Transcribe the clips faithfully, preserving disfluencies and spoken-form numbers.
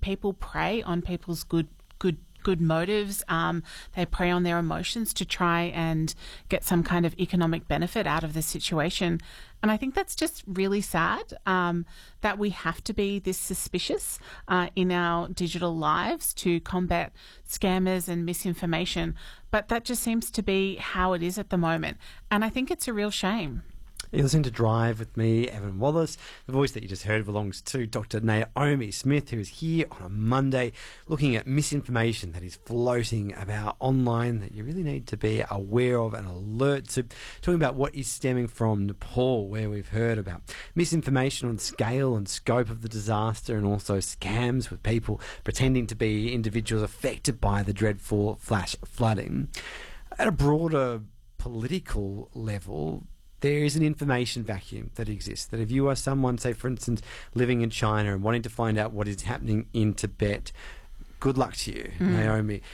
people prey on people's good good good motives. Um, they prey on their emotions to try and get some kind of economic benefit out of the situation. And I think that's just really sad, um, that we have to be this suspicious uh, in our digital lives to combat scammers and misinformation. But that just seems to be how it is at the moment. And I think it's a real shame. You're listening to Drive with me, Evan Wallace. The voice that you just heard belongs to Doctor Naomi Smith, who is here on a Monday looking at misinformation that is floating about online that you really need to be aware of and alert to. Talking about what is stemming from Nepal, where we've heard about misinformation on scale and scope of the disaster, and also scams with people pretending to be individuals affected by the dreadful flash flooding. At a broader political level, there is an information vacuum that exists, that if you are someone, say for instance, living in China and wanting to find out what is happening in Tibet, good luck to you, mm. Naomi.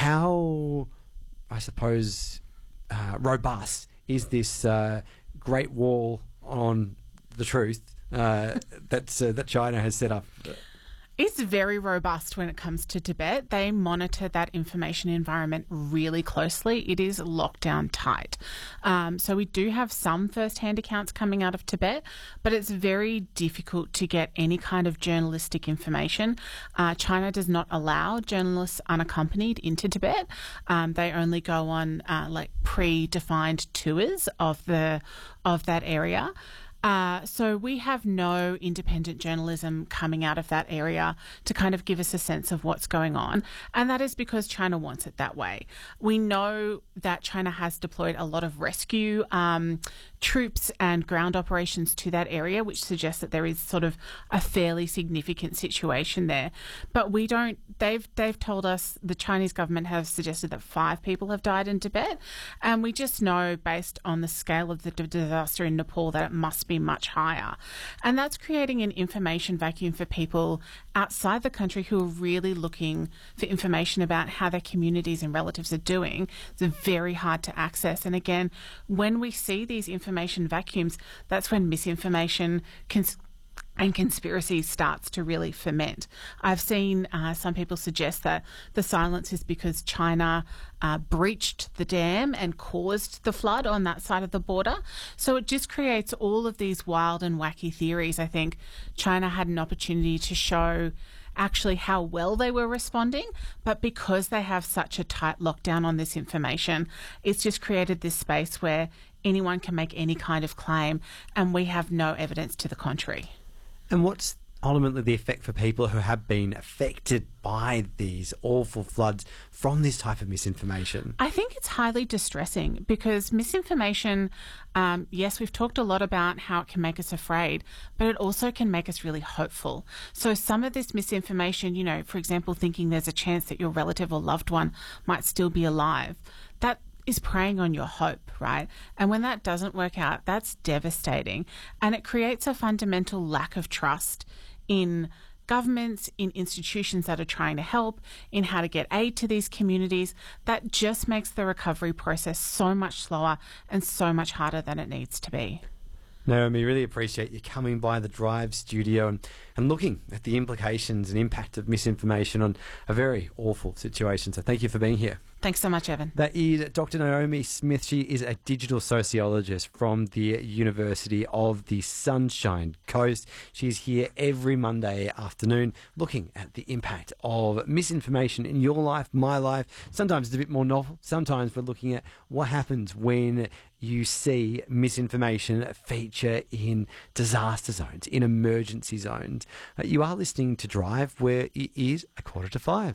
How, I suppose, uh, robust is this uh, Great Wall on the truth uh, that's, uh, that China has set up? It's very robust when it comes to Tibet. They monitor that information environment really closely. It is lockdown tight. Um, so we do have some first-hand accounts coming out of Tibet, but it's very difficult to get any kind of journalistic information. Uh, China does not allow journalists unaccompanied into Tibet. Um, they only go on uh, like pre-defined tours of the of that area. Uh, so we have no independent journalism coming out of that area to kind of give us a sense of what's going on. And that is because China wants it that way. We know that China has deployed a lot of rescue um, troops and ground operations to that area, which suggests that there is sort of a fairly significant situation there. But we don't, they've, they've told us, the Chinese government have suggested that five people have died in Tibet. And we just know, based on the scale of the d- disaster in Nepal, that it must be much higher. And that's creating an information vacuum for people outside the country who are really looking for information about how their communities and relatives are doing. It's very hard to access. And again, when we see these information vacuums, that's when misinformation can and conspiracy starts to really ferment. I've seen uh, some people suggest that the silence is because China uh, breached the dam and caused the flood on that side of the border. So it just creates all of these wild and wacky theories. I think China had an opportunity to show actually how well they were responding, but because they have such a tight lockdown on this information, it's just created this space where anyone can make any kind of claim, and we have no evidence to the contrary. And what's ultimately the effect for people who have been affected by these awful floods from this type of misinformation? I think it's highly distressing because misinformation, um, yes, we've talked a lot about how it can make us afraid, but it also can make us really hopeful. So some of this misinformation, you know, for example, thinking there's a chance that your relative or loved one might still be alive, that is preying on your hope, right? And when that doesn't work out, that's devastating. And it creates a fundamental lack of trust in governments, in institutions that are trying to help, in how to get aid to these communities. That just makes the recovery process so much slower and so much harder than it needs to be. Naomi, really appreciate you coming by the Drive studio and, and looking at the implications and impact of misinformation on a very awful situation. So thank you for being here. Thanks so much, Evan. That is Doctor Naomi Smith. She is a digital sociologist from the University of the Sunshine Coast. She's here every Monday afternoon looking at the impact of misinformation in your life, my life. Sometimes it's a bit more novel. Sometimes we're looking at what happens when you see misinformation feature in disaster zones, in emergency zones. Uh, you are listening to Drive, where it is a quarter to five.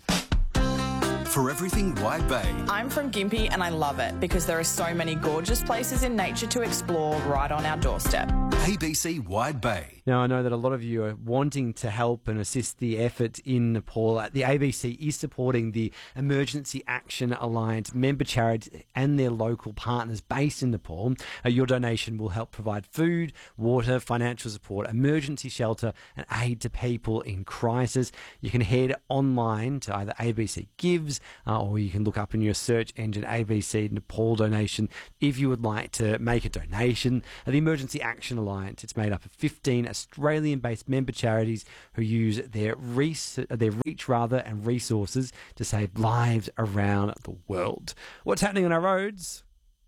For everything Wide Bay. I'm from Gympie and I love it because there are so many gorgeous places in nature to explore right on our doorstep. A B C Wide Bay. Now, I know that a lot of you are wanting to help and assist the effort in Nepal. The A B C is supporting the Emergency Action Alliance member charities and their local partners based in Nepal. Uh, your donation will help provide food, water, financial support, emergency shelter and aid to people in crisis. You can head online to either A B C Gives uh, or you can look up in your search engine A B C Nepal donation if you would like to make a donation. Uh, the Emergency Action Alliance Alliance. It's made up of fifteen Australian-based member charities who use their, res- their reach rather and resources to save lives around the world. What's happening on our roads?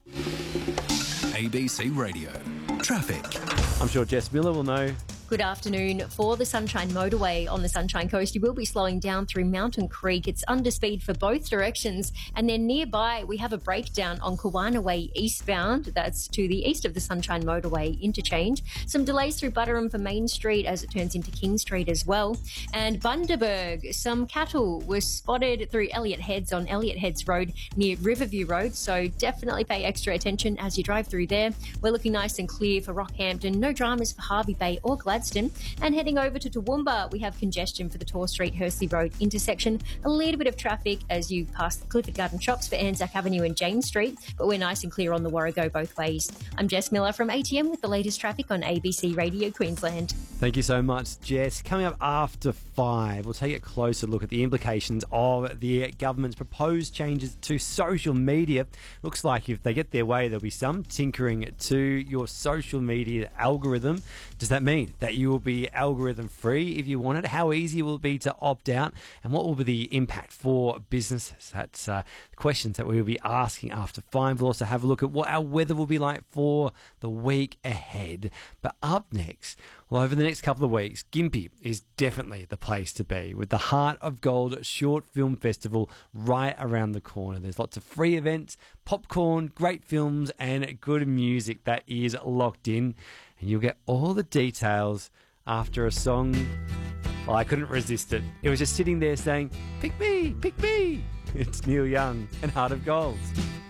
A B C Radio. Traffic. I'm sure Jess Miller will know. Good afternoon. For the Sunshine Motorway on the Sunshine Coast, you will be slowing down through Mountain Creek. It's under speed for both directions. And then nearby, we have a breakdown on Kawana Way eastbound. That's to the east of the Sunshine Motorway interchange. Some delays through Butterham for Main Street as it turns into King Street as well. And Bundaberg, some cattle were spotted through Elliott Heads on Elliott Heads Road near Riverview Road. So definitely pay extra attention as you drive through there. We're looking nice and clear for Rockhampton. No dramas for Harvey Bay or Gladstone. And heading over to Toowoomba, we have congestion for the Tor Street Hursley Road intersection. A little bit of traffic as you pass the Clifford Garden Shops for Anzac Avenue and James Street, but we're nice and clear on the Warrego both ways. I'm Jess Miller from A T M with the latest traffic on A B C Radio Queensland. Thank you so much, Jess. Coming up after five, we'll take a closer look at the implications of the government's proposed changes to social media. Looks like if they get their way, there'll be some tinkering to your social media algorithm. Does that mean that you will be algorithm free if you want it? How easy will it be to opt out? And what will be the impact for businesses? That's uh, questions that we will be asking after five. We'll also have a look at what our weather will be like for the week ahead. But up next, well, over the next couple of weeks, Gympie is definitely the place to be, with the Heart of Gold Short Film Festival right around the corner. There's lots of free events, popcorn, great films, and good music that is locked in. And you'll get all the details after a song. Well, I couldn't resist it. It was just sitting there saying, "Pick me, pick me." It's Neil Young and Heart of Gold.